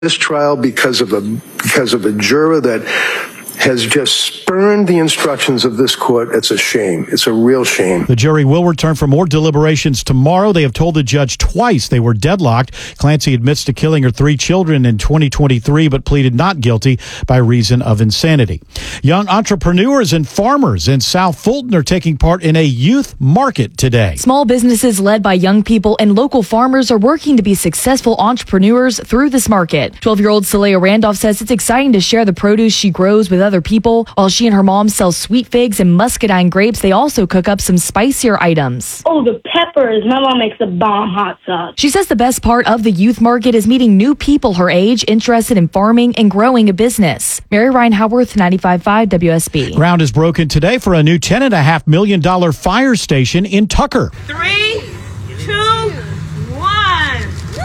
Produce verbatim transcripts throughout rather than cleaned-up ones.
this trial because of a because of a juror that has just spurned the instructions of this court. It's a shame. It's a real shame. The jury will return for more deliberations tomorrow. They have told the judge twice they were deadlocked. Clancy admits to killing her three children in twenty twenty-three, but pleaded not guilty by reason of insanity. Young entrepreneurs and farmers in South Fulton are taking part in a youth market today. Small businesses led by young people and local farmers are working to be successful entrepreneurs through this market. twelve-year-old Saleha Randolph says it's exciting to share the produce she grows with other people. While she and her mom sell sweet figs and muscadine grapes, they also cook up some spicier items. Oh, the peppers. My mom makes a bomb hot sauce. She says the best part of the youth market is meeting new people her age interested in farming and growing a business. Mary Ryan Howarth, ninety-five point five W S B. Ground is broken today for a new ten point five million dollars fire station in Tucker. Three, two, one.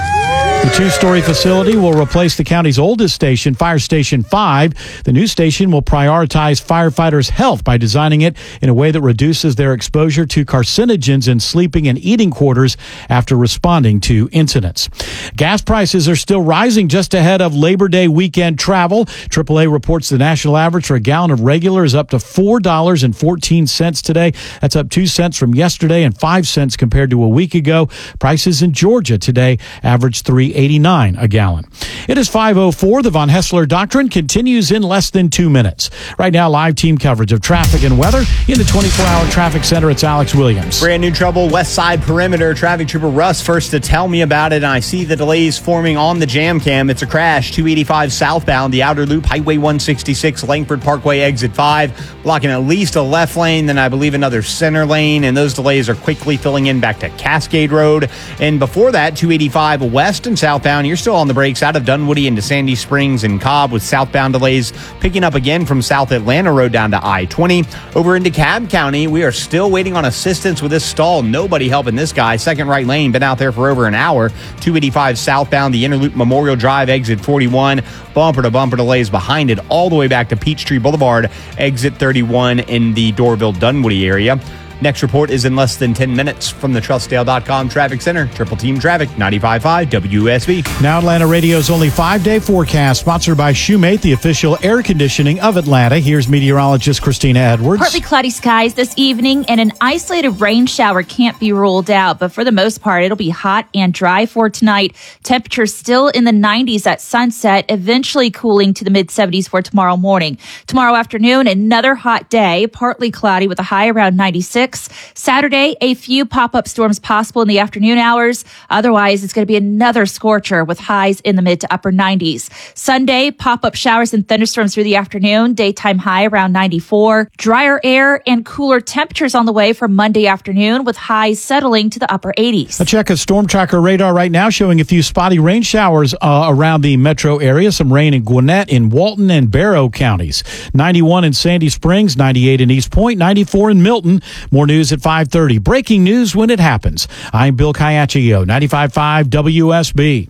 The two-story facility will replace the county's oldest station, Fire Station five. The new station will prioritize firefighters' health by designing it in a way that reduces their exposure to carcinogens in sleeping and eating quarters after responding to incidents. Gas prices are still rising just ahead of Labor Day weekend travel. triple A reports the national average for a gallon of regular is up to four dollars and fourteen cents today. That's up two cents from yesterday and five cents compared to a week ago. Prices in Georgia today average three eighty-nine a gallon. It is five oh four. The Von Hessler Doctrine continues in less than two minutes. Right now, live team coverage of traffic and weather in the twenty-four hour traffic center. It's Alex Williams. Brand new trouble, West Side Perimeter. Traffic Trooper Russ first to tell me about it, and I see the delays forming on the jam cam. It's a crash, two eighty-five southbound, the outer loop, Highway one sixty-six, Langford Parkway, exit five, blocking at least a left lane, then I believe another center lane, and those delays are quickly filling in back to Cascade Road. And before that, two eighty-five west and southbound, you're still on the brakes out of Dunwoody into Sandy Springs and Cobb with southbound delays picking up again from South Atlanta Road down to I twenty. Over into Cobb County, we are still waiting on assistance with this stall. Nobody helping this guy. Second right lane, been out there for over an hour. two eighty-five southbound, the Interloop Memorial Drive, exit forty-one. Bumper to bumper delays behind it all the way back to Peachtree Boulevard, exit thirty-one in the Dorville Dunwoody area. Next report is in less than ten minutes from the Trustdale dot com Traffic Center. Triple Team Traffic, ninety-five point five W S B. Now Atlanta Radio's only five-day forecast, sponsored by Shoemate, the official air conditioning of Atlanta. Here's meteorologist Christina Edwards. Partly cloudy skies this evening, and an isolated rain shower can't be ruled out. But for the most part, it'll be hot and dry for tonight. Temperatures still in the nineties at sunset, eventually cooling to the mid-seventies for tomorrow morning. Tomorrow afternoon, another hot day, partly cloudy with a high around ninety-six. Saturday, a few pop-up storms possible in the afternoon hours. Otherwise, it's going to be another scorcher with highs in the mid to upper nineties. Sunday, pop-up showers and thunderstorms through the afternoon. Daytime high around ninety-four. Drier air and cooler temperatures on the way for Monday afternoon with highs settling to the upper eighties. A check of Storm Tracker radar right now showing a few spotty rain showers uh, around the metro area. Some rain in Gwinnett, in Walton, and Barrow counties. ninety-one in Sandy Springs, ninety-eight in East Point, ninety-four in Milton. More news at five thirty. Breaking news when it happens. I'm Bill Caiaccio, ninety-five point five W S B.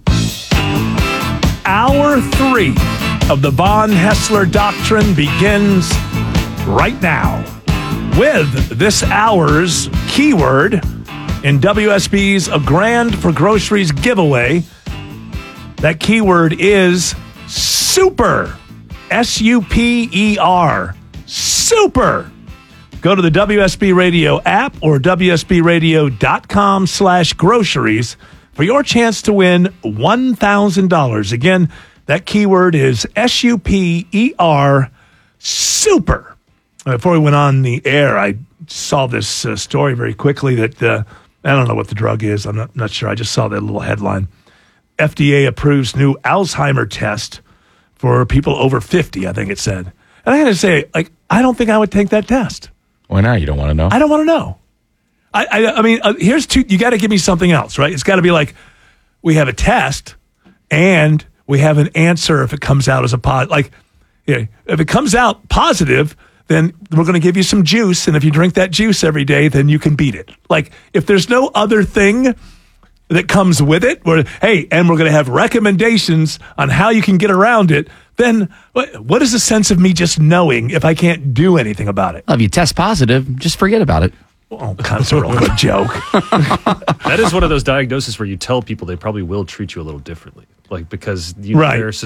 Hour three of the Von Hessler Doctrine begins right now with this hour's keyword in W S B's A Grand for Groceries giveaway. That keyword is super. S U P E R. Super. Go to the W S B Radio app or W S B radio dot com slash groceries for your chance to win one thousand dollars. Again, that keyword is S U P E R, super. Before we went on the air, I saw this uh, story very quickly that, uh, I don't know what the drug is. I'm not, not sure. I just saw that little headline. F D A approves new Alzheimer test for people over fifty, I think it said. And I had to say, like, I don't think I would take that test. Why not? You don't want to know? I don't want to know. I I, I mean, uh, here's two. You got to give me something else, right? It's got to be like, we have a test, and we have an answer if it comes out as a positive. Like, yeah, if it comes out positive, then we're going to give you some juice, and if you drink that juice every day, then you can beat it. Like, if there's no other thing that comes with it, where, hey, and we're going to have recommendations on how you can get around it, then what, what is the sense of me just knowing if I can't do anything about it? Well, if you test positive, just forget about it. Oh, kind of sort of a joke. That is one of those diagnoses where you tell people they probably will treat you a little differently. like because you, Right. they're